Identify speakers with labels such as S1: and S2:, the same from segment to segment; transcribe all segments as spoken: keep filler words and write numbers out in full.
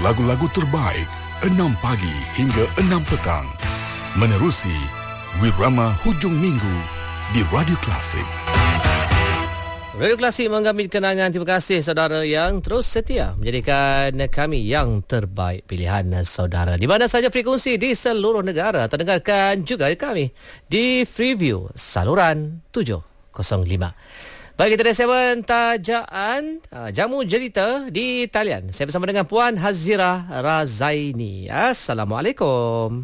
S1: lagu-lagu terbaik enam pagi hingga enam petang. Menerusi Wirama Hujung Minggu di Radio Klasik.
S2: Radio Klasik mengambil kenangan. Terima kasih saudara yang terus setia menjadikan kami yang terbaik pilihan saudara. Di mana saja frekuensi di seluruh negara. Terdengarkan juga kami di Freeview saluran tujuh kosong lima. Baik, kita ada tajaan uh, jamu jelita di talian. Saya bersama dengan Puan Hazira Razaini. Assalamualaikum.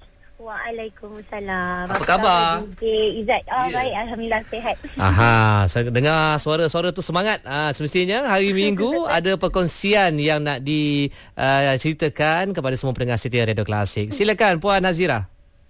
S3: Waalaikumsalam.
S2: Apa khabar?
S3: D J Izzat. Oh, yeah. Baik, alhamdulillah sihat.
S2: Aha, saya dengar suara-suara tu semangat. Ah, semestinya hari Minggu ada perkongsian yang nak diceritakan uh, kepada semua pendengar setia Radio Klasik. Silakan Puan Hazira.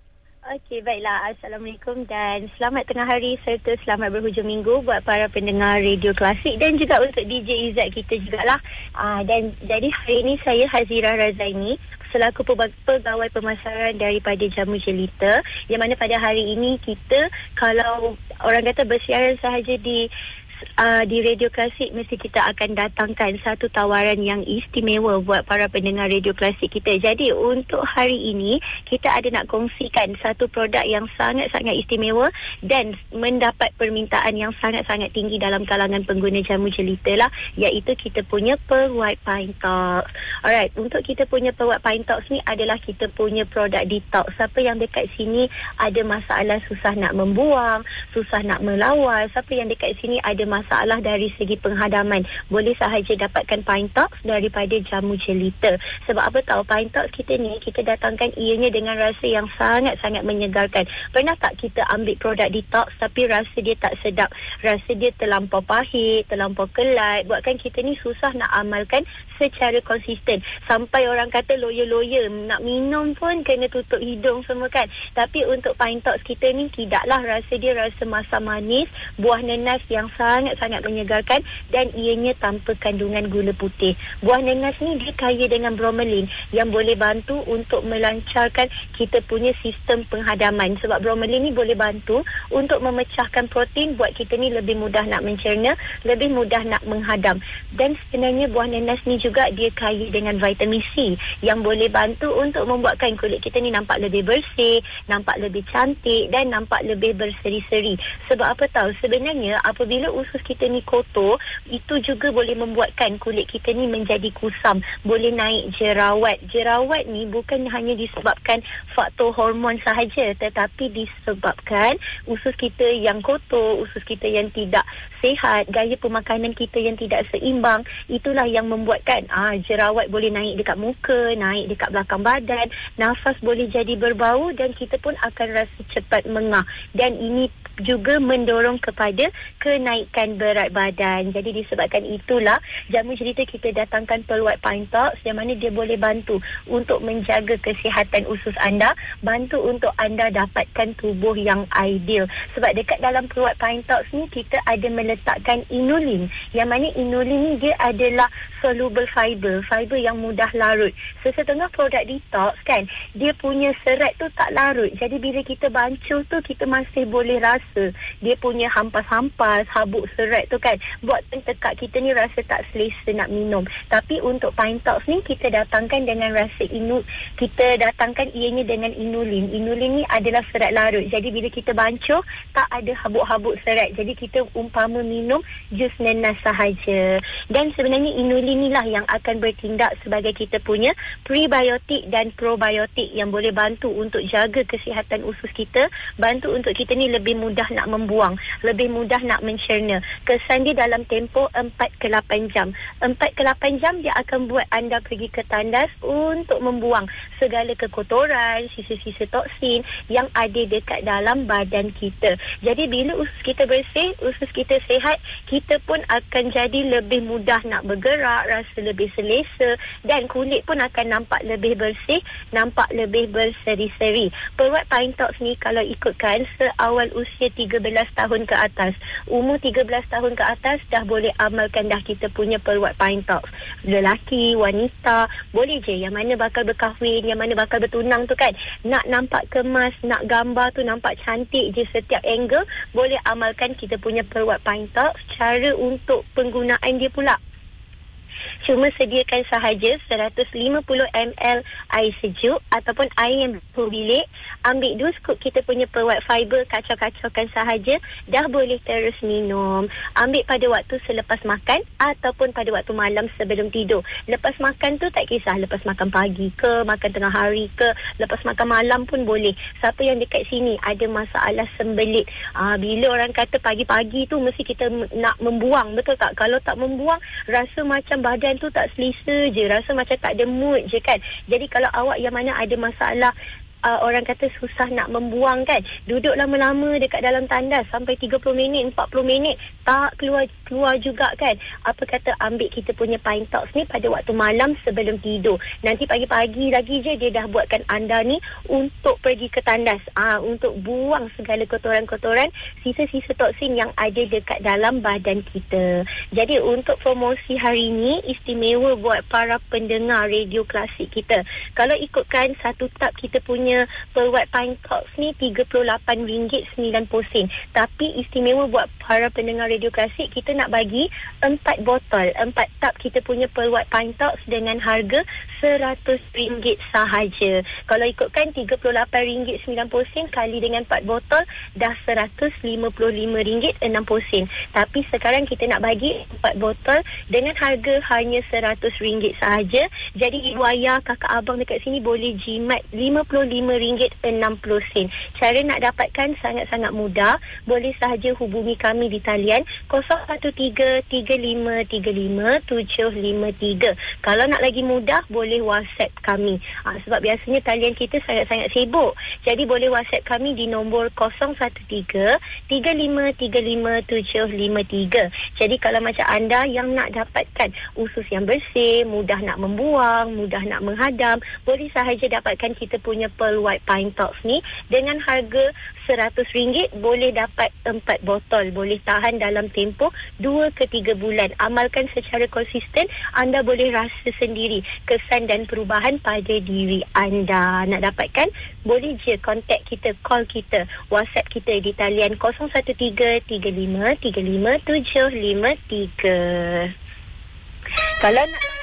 S3: Okey, baiklah. Assalamualaikum dan selamat tengah hari serta selamat berhujung minggu buat para pendengar Radio Klasik dan juga untuk D J Izzat kita jugalah. Uh, dan jadi hari ini saya Hazira Razaini selaku pegawai pemasaran daripada Jamu Jelita, yang mana pada hari ini kita kalau orang kata bersiaran sahaja di Uh, di Radio Klasik, mesti kita akan datangkan satu tawaran yang istimewa buat para pendengar Radio Klasik kita. Jadi untuk hari ini kita ada nak kongsikan satu produk yang sangat-sangat istimewa dan mendapat permintaan yang sangat-sangat tinggi dalam kalangan pengguna Jamu Jelita lah, iaitu kita punya Pearl White Pine Talks. Alright, untuk kita punya Pearl White Pine Talks ni adalah kita punya produk detox. Siapa yang dekat sini ada masalah susah nak membuang, susah nak melawar, siapa yang dekat sini ada masalah dari segi penghadaman, boleh sahaja dapatkan Pine Talks daripada Jamu Jelita. Sebab apa tahu, Pine Talks kita ni kita datangkan ianya dengan rasa yang sangat-sangat menyegarkan. Pernah tak kita ambil produk detox tapi rasa dia tak sedap, rasa dia terlampau pahit, terlampau kelat, buatkan kita ni susah nak amalkan secara konsisten. Sampai orang kata loya-loya, nak minum pun kena tutup hidung semua kan. Tapi untuk Pine Talks kita ni tidaklah, rasa dia rasa masam manis, buah nenas yang sangat-sangat menyegarkan dan ianya tanpa kandungan gula putih. Buah nenas ni dia kaya dengan bromelain yang boleh bantu untuk melancarkan kita punya sistem penghadaman. Sebab bromelain ni boleh bantu untuk memecahkan protein, buat kita ni lebih mudah nak mencerna, lebih mudah nak menghadam. Dan sebenarnya buah nenas ni juga dia kaya dengan vitamin C yang boleh bantu untuk membuatkan kulit kita ni nampak lebih bersih, nampak lebih cantik dan nampak lebih berseri-seri. Sebab apa tahu, sebenarnya apabila usus kita ni kotor, itu juga boleh membuatkan kulit kita ni menjadi kusam, boleh naik jerawat. Jerawat ni bukan hanya disebabkan faktor hormon sahaja, tetapi disebabkan usus kita yang kotor, usus kita yang tidak sihat, gaya pemakanan kita yang tidak seimbang. Itulah yang membuatkan ah, jerawat boleh naik dekat muka, naik dekat belakang badan, nafas boleh jadi berbau dan kita pun akan rasa cepat mengah. Dan ini juga mendorong kepada kenaikan berat badan. Jadi disebabkan itulah Jamu Jelita kita datangkan Pearl White Pine Talks, yang mana dia boleh bantu untuk menjaga kesihatan usus anda, bantu untuk anda dapatkan tubuh yang ideal. Sebab dekat dalam Pearl White Pine Talks ni kita ada meletakkan inulin, yang mana inulin ni dia adalah soluble fiber, fiber yang mudah larut. Sesetengah produk detox kan, dia punya serat tu tak larut. Jadi bila kita bancuh tu kita masih boleh rasa dia punya hampas-hampas, habuk serat tu kan, buat tekak kita ni rasa tak selesa nak minum. Tapi untuk Pine Talks ni kita datangkan dengan rasa inu, kita datangkan ianya dengan inulin. Inulin ni adalah serat larut. Jadi bila kita bancuh tak ada habuk-habuk serat. Jadi kita umpama minum jus nenas sahaja. Dan sebenarnya inulin ni lah yang akan bertindak sebagai kita punya prebiotik dan probiotik yang boleh bantu untuk jaga kesihatan usus kita, bantu untuk kita ni lebih mudah nak membuang, lebih mudah nak mencerna. Kesan dia dalam tempoh empat ke lapan jam. empat ke lapan jam dia akan buat anda pergi ke tandas untuk membuang segala kekotoran, sisa-sisa toksin yang ada dekat dalam badan kita. Jadi bila usus kita bersih, usus kita sihat, kita pun akan jadi lebih mudah nak bergerak, rasa lebih selesa dan kulit pun akan nampak lebih bersih, nampak lebih berseri-seri. Pearl White Pine Talks ni kalau ikutkan seawal usia tiga belas tahun ke atas, umur tiga belas tahun ke atas dah boleh amalkan dah kita punya Pearl White Pine Talks. Lelaki, wanita, boleh je. Yang mana bakal berkahwin, yang mana bakal bertunang tu kan, nak nampak kemas, nak gambar tu nampak cantik je setiap angle, boleh amalkan kita punya Pearl White Pine Talks. Cara untuk penggunaan dia pula, Cuma sediakan sahaja seratus lima puluh mililiter air sejuk ataupun air yang bersuhu bilik. Ambil dua scoop kita punya pearl white fiber, kacau-kacaukan sahaja, dah boleh terus minum. Ambil pada waktu selepas makan ataupun pada waktu malam sebelum tidur. Lepas makan tu tak kisah, lepas makan pagi ke, makan tengah hari ke, lepas makan malam pun boleh. Siapa yang dekat sini ada masalah sembelit, Aa, bila orang kata pagi-pagi tu mesti kita nak membuang, betul tak? Kalau tak membuang, rasa macam badan tu tak selesa je, rasa macam tak ada mood je kan. Jadi kalau awak yang mana ada masalah, Uh, orang kata susah nak membuang kan, duduk lama-lama dekat dalam tandas sampai tiga puluh minit, empat puluh minit tak keluar keluar juga kan, apa kata ambil kita punya Pine Tox ni pada waktu malam sebelum tidur. Nanti pagi-pagi lagi je dia dah buatkan anda ni untuk pergi ke tandas, uh, untuk buang segala kotoran-kotoran, sisa-sisa toksin yang ada dekat dalam badan kita. Jadi untuk promosi hari ni istimewa buat para pendengar radio klasik kita. Kalau ikutkan satu tub kita punya pearl white Pine Tox ni tiga puluh lapan ringgit sembilan puluh sen. Tapi istimewa buat para pendengar radio klasik, kita nak bagi empat botol, empat tub kita punya pearl white Pine Tox dengan harga seratus ringgit sahaja. Kalau ikutkan tiga puluh lapan ringgit sembilan puluh sen kali dengan empat botol dah seratus lima puluh lima ringgit enam puluh sen. Tapi sekarang kita nak bagi empat botol dengan harga hanya seratus ringgit sahaja. Jadi ibu ayah, kakak abang dekat sini boleh jimat lima puluh lima ringgit enam puluh sen. Cara nak dapatkan sangat-sangat mudah. Boleh sahaja hubungi kami di talian kosong satu tiga tiga lima tiga lima tujuh lima tiga. Kalau nak lagi mudah, boleh WhatsApp kami. Ha, sebab biasanya talian kita sangat-sangat sibuk. Jadi boleh WhatsApp kami di nombor kosong satu tiga tiga lima tiga lima tujuh lima tiga. Jadi kalau macam anda yang nak dapatkan usus yang bersih, mudah nak membuang, mudah nak menghadam, boleh sahaja dapatkan kita punya Pearl White Pine Tox ni dengan harga seratus ringgit. Boleh dapat empat botol, boleh tahan dalam tempoh dua ke tiga bulan. Amalkan secara konsisten, anda boleh rasa sendiri kesan dan perubahan pada diri anda. Nak dapatkan, boleh je contact kita, call kita, WhatsApp kita di talian kosong satu tiga tiga lima tiga lima tujuh lima tiga. Kalau nak